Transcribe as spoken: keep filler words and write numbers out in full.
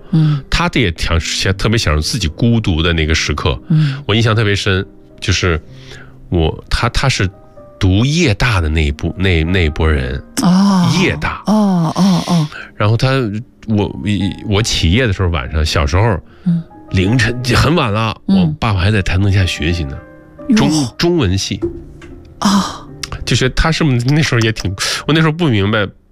嗯， 他的也想特别享受自己孤独的那个时刻。 嗯， 我印象特别深，就是我他他是读夜大的那一部那那一波人哦， 夜大哦哦哦， 然后他我我起夜的时候晚上小时候， 嗯， 凌晨很晚了， 嗯、 我爸爸还在台灯下学习呢，中中文系啊。 就是他是不是那时候也挺，我那时候不明白